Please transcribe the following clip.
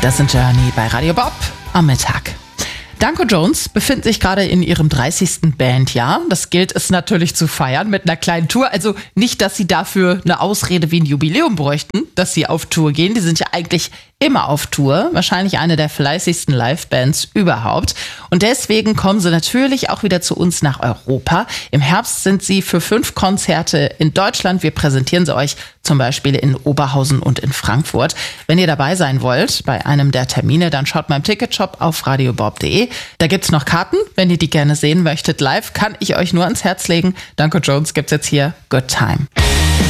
Das sind Journey bei Radio Bob am Mittag. Danko Jones befindet sich gerade in ihrem 30. Bandjahr. Das gilt es natürlich zu feiern mit einer kleinen Tour. Also nicht, dass sie dafür eine Ausrede wie ein Jubiläum bräuchten, dass sie auf Tour gehen. Die sind ja eigentlich immer auf Tour. Wahrscheinlich eine der fleißigsten Livebands überhaupt. Und deswegen kommen sie natürlich auch wieder zu uns nach Europa. Im Herbst sind sie für 5 Konzerte in Deutschland. Wir präsentieren sie euch zum Beispiel in Oberhausen und in Frankfurt. Wenn ihr dabei sein wollt bei einem der Termine, dann schaut mal im Ticketshop auf radiobob.de. Da gibt's noch Karten, wenn ihr die gerne sehen möchtet live. Kann ich euch nur ans Herz legen. Danko Jones gibt's jetzt hier. Good Time.